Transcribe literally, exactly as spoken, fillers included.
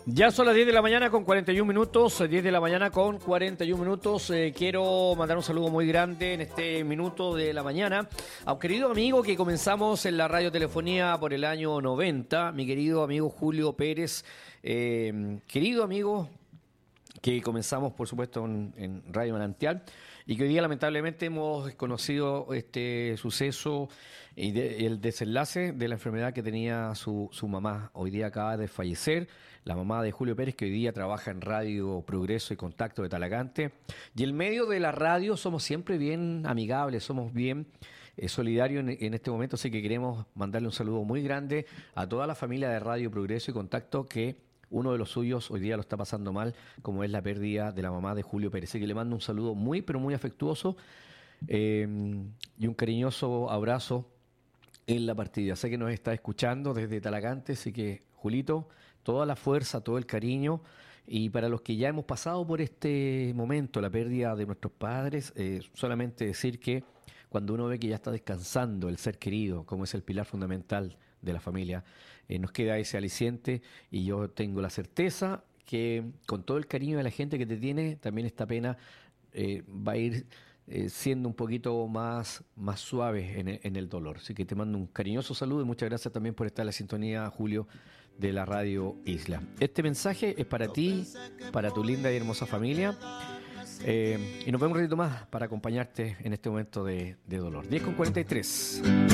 Ya son las diez de la mañana con cuarenta y un minutos, diez de la mañana con cuarenta y un minutos. Eh, quiero mandar un saludo muy grande en este minuto de la mañana a un querido amigo que comenzamos en la radiotelefonía por el año noventa, mi querido amigo Julio Pérez. Eh, querido amigo que comenzamos, por supuesto, en, en Radio Manantial y que hoy día lamentablemente hemos conocido este suceso y de, el desenlace de la enfermedad que tenía su, su mamá. Hoy día acaba de fallecer la mamá de Julio Pérez, que hoy día trabaja en Radio Progreso y Contacto de Talagante. Y en medio de la radio somos siempre bien amigables, somos bien eh, solidarios en, en este momento, así que queremos mandarle un saludo muy grande a toda la familia de Radio Progreso y Contacto que uno de los suyos hoy día lo está pasando mal, como es la pérdida de la mamá de Julio Pérez. Así que le mando un saludo muy, pero muy afectuoso eh, y un cariñoso abrazo en la partida. Sé que nos está escuchando desde Talagante, así que, Julito, toda la fuerza, todo el cariño. Y para los que ya hemos pasado por este momento, la pérdida de nuestros padres, eh, solamente decir que cuando uno ve que ya está descansando el ser querido, como es el pilar fundamental de la familia, eh, nos queda ese aliciente y yo tengo la certeza que con todo el cariño de la gente que te tiene, también esta pena eh, va a ir eh, siendo un poquito más, más suave en el, en el dolor. Así que te mando un cariñoso saludo y muchas gracias también por estar en la sintonía, Julio, de la Radio Isla. Este mensaje es para ti, para tu linda y hermosa familia. Eh, y nos vemos un ratito más para acompañarte en este momento de, de dolor. diez con cuarenta y tres.